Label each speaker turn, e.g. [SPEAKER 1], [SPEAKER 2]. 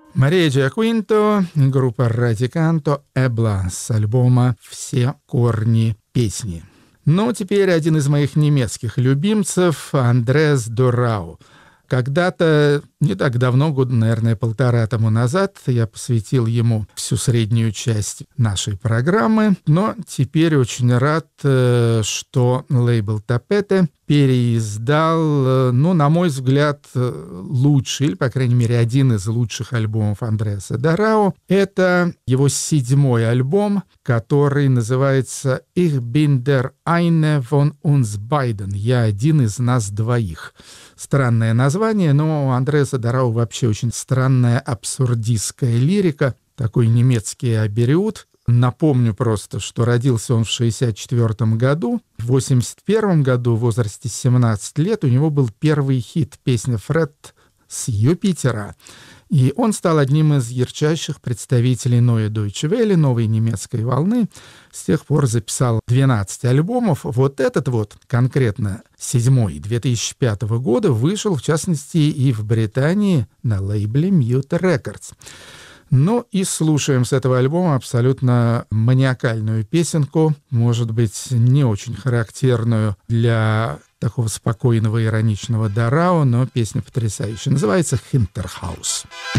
[SPEAKER 1] Мария Джиаквинто, группа Радиканто, Эбла с альбома «Все корни песни». Ну, теперь один из моих немецких любимцев — Андреас Дорау. Когда-то, не так давно, года, наверное, 1,5 тому назад, я посвятил ему всю среднюю часть нашей программы, но теперь очень рад, что лейбл Тапете переиздал, ну, на мой взгляд, лучший, или, по крайней мере, один из лучших альбомов Андреаса Дорау. Это его 7-й альбом, который называется «Ich bin der eine von uns beiden». «Я один из нас двоих». Странное название, но у Андреаса Дорау вообще очень странная абсурдистская лирика, такой немецкий абериут. Напомню просто, что родился он в 1964 году. В 1981 году, в возрасте 17 лет, у него был первый хит, песня «Фред с Юпитера». И он стал одним из ярчайших представителей Neue Deutsche Welle, новой немецкой волны. С тех пор записал 12 альбомов. Вот этот вот, конкретно 7-й, 2005 года, вышел, в частности, и в Британии на лейбле Mute Records. Ну и слушаем с этого альбома абсолютно маниакальную песенку, может быть, не очень характерную для такого спокойного, ироничного Дорау, но песня потрясающая. Называется «Hinterhaus».